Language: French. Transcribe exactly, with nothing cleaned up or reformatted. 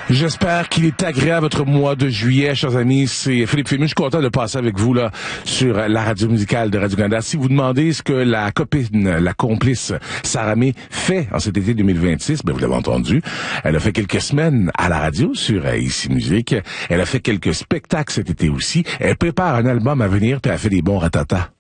J'espère qu'il est agréable votre mois de juillet, chers amis. C'est Philippe Fému. Je suis content de passer avec vous là sur la radio musicale de Radio-Canada. Si vous demandez ce que la copine, la complice Sarah May fait en cet été deux mille vingt-six, ben vous l'avez entendu. Elle a fait quelques semaines à la radio sur euh, Ici Musique. Elle a fait quelques spectacles cet été aussi. Elle prépare un album à venir puis elle a fait des bons ratatas.